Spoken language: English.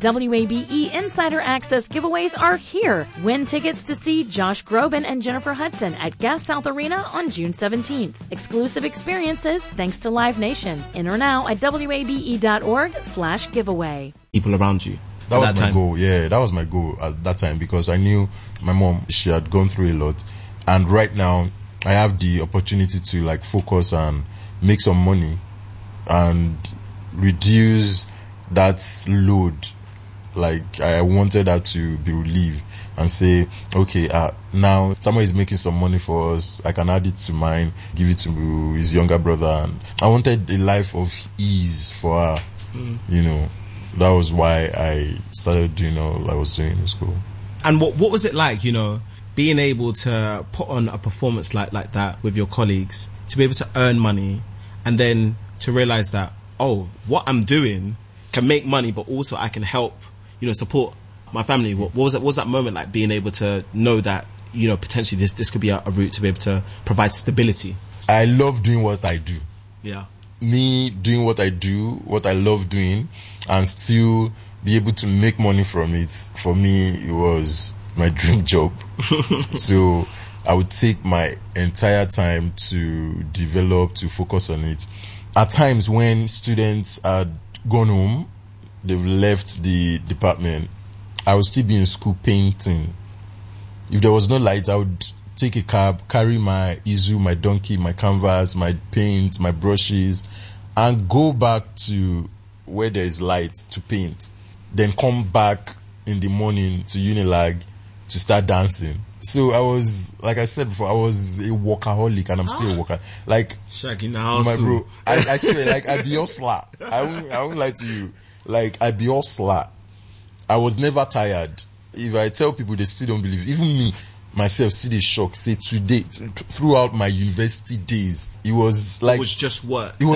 WABE Insider Access giveaways are here. Win tickets to see Josh Groban and Jennifer Hudson at Gas South Arena on June 17th. Exclusive experiences thanks to Live Nation. Enter now at wabe.org/giveaway. People around you. That was my goal. Yeah, that was my goal at that time, because I knew my mom, she had gone through a lot. And right now, I have the opportunity to like focus and make some money and reduce that load. Like, I wanted that to be relieved and say, okay, now someone is making some money for us. I can add it to mine, give it to his younger brother. And I wanted a life of ease for her, you know. That was why I started doing all I was doing in school. And what was it like, you know, being able to put on a performance like that with your colleagues, to be able to earn money, and then to realize that, oh, what I'm doing can make money, but also I can help, you know, support my family. What was that moment like, being able to know that, you know, potentially this could be a route to be able to provide stability? I love doing what I do. Yeah. Me doing what I do, what I love doing, and still be able to make money from it, for me, it was my dream job. So I would take my entire time to develop, to focus on it. At times when students had gone home, they've left the department, I would still be in school painting. If there was no lights, I would take a cab, carry my Izu, my donkey, my canvas, my paint, my brushes, and go back to where there is light to paint. Then come back in the morning to Unilag to start dancing. So I was, like I said before, I was a workaholic, and I'm still a worker. Like, Shaq in the house, my bro, I swear, like, I'd be all slack. I won't lie to you. Like, I'd be all slack. I was never tired. If I tell people, they still don't believe. Even me, myself, still is shocked. Say today, throughout my university days, it was like, it was just work.